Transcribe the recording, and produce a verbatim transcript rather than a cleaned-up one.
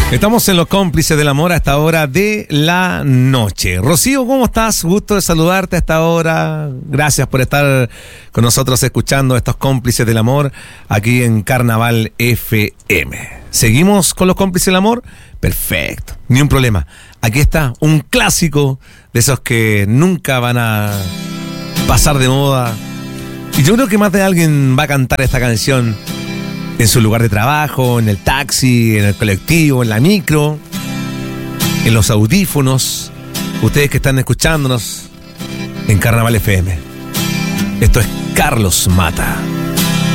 Estamos en Los Cómplices del Amor a esta hora de la noche. Rocío, ¿cómo estás? Gusto de saludarte a esta hora. Gracias por estar con nosotros escuchando estos Cómplices del Amor aquí en Carnaval F M. ¿Seguimos con Los Cómplices del Amor? Perfecto, ni un problema. Aquí está un clásico de esos que nunca van a pasar de moda. Y yo creo que más de alguien va a cantar esta canción en su lugar de trabajo, en el taxi, en el colectivo, en la micro, en los audífonos. Ustedes que están escuchándonos en Carnaval F M. Esto es Carlos Mata.